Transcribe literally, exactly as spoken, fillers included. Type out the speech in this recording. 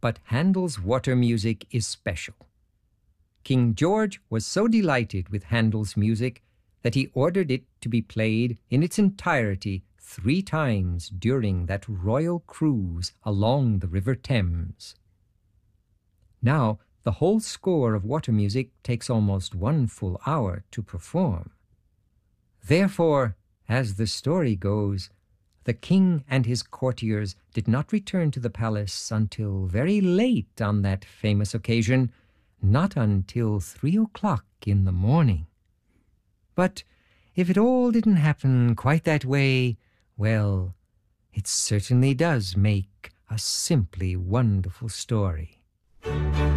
but Handel's water music is special. King George was so delighted with Handel's music that he ordered it to be played in its entirety three times during that royal cruise along the River Thames. Now, the whole score of water music takes almost one full hour to perform. Therefore, as the story goes, the king and his courtiers did not return to the palace until very late on that famous occasion, not until three o'clock in the morning. But if it all didn't happen quite that way, well, it certainly does make a simply wonderful story.